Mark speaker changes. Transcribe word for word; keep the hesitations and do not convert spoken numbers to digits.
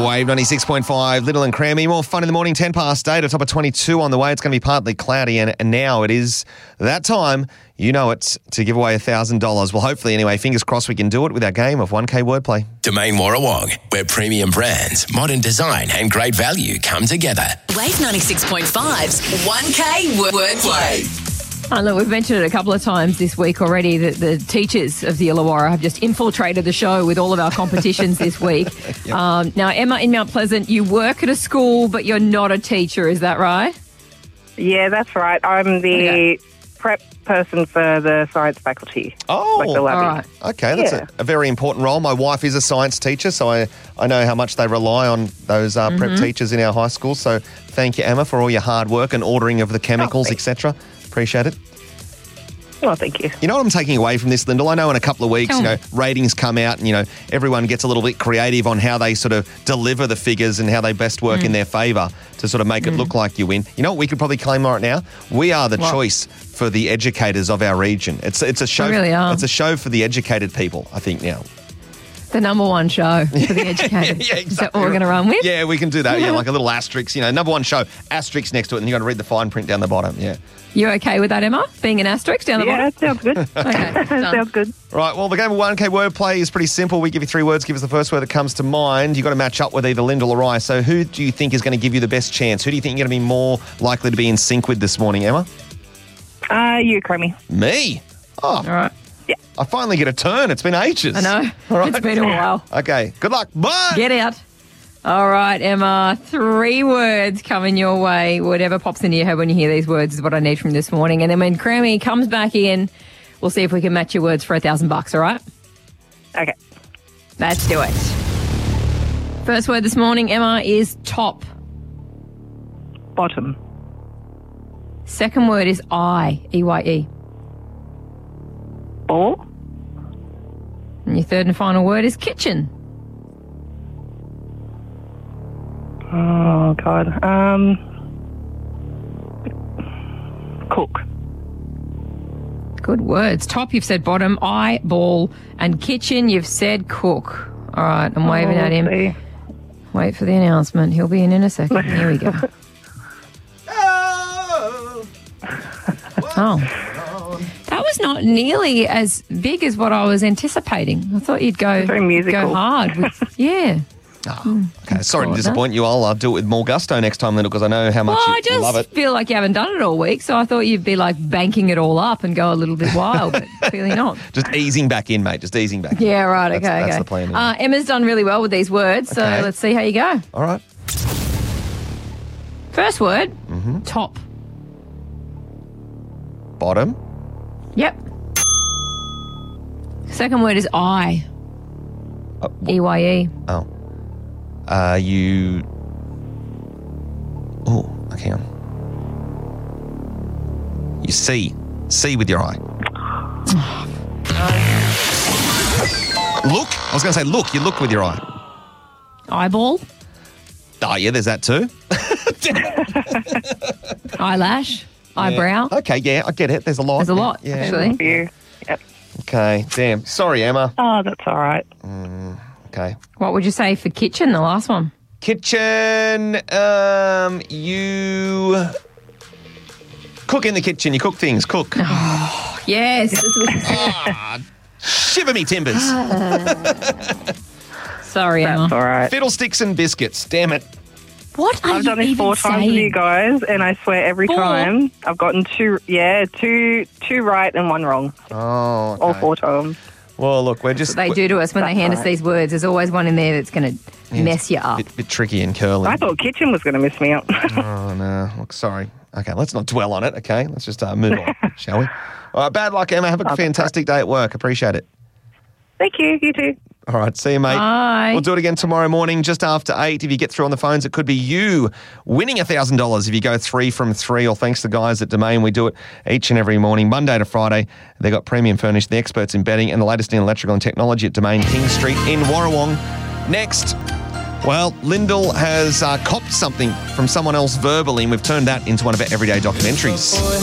Speaker 1: Wave ninety-six point five, Little and Crammy. More fun in the morning, ten past eight, a top of twenty-two on the way. It's going to be partly cloudy, and, and now it is that time, you know it, to give away one thousand dollars. Well, hopefully, anyway, fingers crossed we can do it with our game of one K wordplay.
Speaker 2: Domain Warrawong, where premium brands, modern design and great value come together.
Speaker 3: Wave ninety-six point five's one K wordplay.
Speaker 4: Oh, look, we've mentioned it a couple of times this week already that the teachers of the Illawarra have just infiltrated the show with all of our competitions this week. Yep. Um, now, Emma, in Mount Pleasant, you work at a school, but you're not a teacher, is that right?
Speaker 5: Yeah, that's right. I'm the
Speaker 4: Okay.
Speaker 5: prep person for the science faculty.
Speaker 1: Oh,
Speaker 5: like the
Speaker 4: All
Speaker 5: labbie.
Speaker 4: right.
Speaker 1: Okay, that's
Speaker 5: Yeah.
Speaker 1: a, a very important role. My wife is a science teacher, so I, I know how much they rely on those uh, prep teachers in our high school. So thank you, Emma, for all your hard work and ordering of the chemicals, et cetera. Appreciate it.
Speaker 5: Well, thank you.
Speaker 1: You know what I'm taking away from this, Lyndall? I know in a couple of weeks,
Speaker 4: Tell
Speaker 1: you know,
Speaker 4: me.
Speaker 1: ratings come out and, you know, everyone gets a little bit creative on how they sort of deliver the figures and how they best work
Speaker 4: Mm.
Speaker 1: in their favour to sort of make it look like you win. You know what we could probably claim right now? We are the
Speaker 4: What?
Speaker 1: choice for the educators of our region. It's it's a show.
Speaker 4: We really are.
Speaker 1: It's a show for the educated people, I think, now.
Speaker 4: The number one show for the educated.
Speaker 1: Yeah,
Speaker 4: Is that what we're going to run with?
Speaker 1: Yeah, we can do that. Yeah, like a little asterisk, you know, number one show, asterisk next to it, and you've got to read the fine print down the bottom. Yeah.
Speaker 4: You okay with that, Emma? Being an asterisk down the
Speaker 5: Yeah,
Speaker 4: bottom?
Speaker 5: that sounds good.
Speaker 4: Okay,
Speaker 5: That
Speaker 4: done.
Speaker 5: sounds good.
Speaker 1: Right, well, the game of one K wordplay is pretty simple. We give you three words. Give us the first word that comes to mind. You've got to match up with either Lyndall or I. So who do you think is going to give you the best chance? Who do you think you're going to be more likely to be in sync with this morning, Emma?
Speaker 5: Uh, you, Crammy.
Speaker 1: Me? Oh,
Speaker 4: All right.
Speaker 1: I finally get a turn. It's been ages.
Speaker 4: I know.
Speaker 1: All right.
Speaker 4: It's been a while.
Speaker 1: Okay, good luck. Bye.
Speaker 4: Get out. All right, Emma, three words coming your way. Whatever pops into your head when you hear these words is what I need from this morning. And then when Crammy comes back in, we'll see if we can match your words for a thousand bucks, all right?
Speaker 5: Okay.
Speaker 4: Let's do it. First word this morning, Emma, is top.
Speaker 5: Bottom.
Speaker 4: Second word is I, E Y E.
Speaker 5: Ball.
Speaker 4: And your third and final word is kitchen.
Speaker 5: Oh, God. Um, cook.
Speaker 4: Good words. Top, you've said bottom. I, ball. And kitchen, you've said cook. All right, I'm waving at him.
Speaker 5: See.
Speaker 4: Wait for the announcement. He'll be in in a second. Here we go. Oh. That was not nearly as big as what I was anticipating. I thought you'd go,
Speaker 5: Very musical.
Speaker 4: go hard. With, yeah.
Speaker 1: Oh, okay, sorry to
Speaker 4: Thought
Speaker 1: disappoint you. I'll uh, do it with more gusto next time, Lyndall, because I know how much
Speaker 4: Well,
Speaker 1: you,
Speaker 4: I
Speaker 1: you love
Speaker 4: just
Speaker 1: it.
Speaker 4: feel like you haven't done it all week, so I thought you'd be like banking it all up and go a little bit wild, but clearly not.
Speaker 1: Just easing back in, mate. Just easing back in.
Speaker 4: Yeah, right, okay,
Speaker 1: That's-
Speaker 4: okay.
Speaker 1: that's the plan, yeah.
Speaker 4: Uh, Emma's done really well with these words, so
Speaker 1: Okay.
Speaker 4: let's see how you go.
Speaker 1: All right.
Speaker 4: First word,
Speaker 1: Mm-hmm.
Speaker 4: top.
Speaker 1: Bottom.
Speaker 4: Yep. Second word is I.
Speaker 1: Uh,
Speaker 4: E Y E.
Speaker 1: Oh. Uh, you... Oh, okay. On. You see. See with your eye. Look. I was going to say look. You look with your eye.
Speaker 4: Eyeball.
Speaker 1: Oh, yeah, there's that too.
Speaker 4: Eyelash. Eyebrow.
Speaker 1: Okay, yeah, I get it. There's a lot.
Speaker 4: There's a lot,
Speaker 1: Yeah.
Speaker 4: actually.
Speaker 5: You. Yep.
Speaker 1: Okay, damn. Sorry, Emma.
Speaker 5: Oh, that's all right.
Speaker 1: Okay.
Speaker 4: What would you say for kitchen, the last one?
Speaker 1: Kitchen. Um, you cook in the kitchen. You cook things. Cook.
Speaker 4: Yes. That's what you said.
Speaker 1: Shiver me timbers.
Speaker 4: Sorry,
Speaker 5: That's
Speaker 4: Emma.
Speaker 5: all right.
Speaker 1: Fiddlesticks and biscuits. Damn it.
Speaker 4: What are
Speaker 5: I've
Speaker 4: you
Speaker 5: done this
Speaker 4: even
Speaker 5: four times
Speaker 4: saying?
Speaker 5: with you guys, and I swear every
Speaker 4: Four?
Speaker 5: time I've gotten two, yeah, two, two right and one wrong.
Speaker 1: Oh, okay.
Speaker 5: All four times.
Speaker 1: Well, look, we're just
Speaker 4: They do to us when they hand us
Speaker 5: right.
Speaker 4: these words. There's always one in there that's going to
Speaker 1: Yeah,
Speaker 4: mess you
Speaker 1: a
Speaker 4: up.
Speaker 1: bit, bit tricky and curly.
Speaker 5: I thought kitchen was going to mess me up.
Speaker 1: Oh, no. Look, sorry. Okay, let's not dwell on it, okay? Let's just uh, move on, shall we? All right, bad luck, Emma. Have a fantastic day at work. Appreciate it.
Speaker 5: Thank you. You too.
Speaker 1: All right, see you, mate.
Speaker 4: Bye.
Speaker 1: We'll do it again tomorrow morning, just after eight. If you get through on the phones, it could be you winning one thousand dollars if you go three from three, or thanks to the guys at Domain. We do it each and every morning, Monday to Friday. They've got Premium Furnished, the experts in bedding, and the latest in electrical and technology at Domain, King Street in Warrawong. Next, well, Lyndall has uh, copped something from someone else verbally, and we've turned that into one of our everyday documentaries.